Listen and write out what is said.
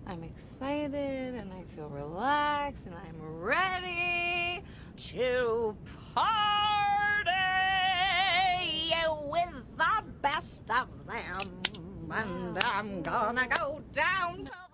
I'm excited and I feel relaxed and I'm ready to party with the best of them. And I'm gonna go downtown.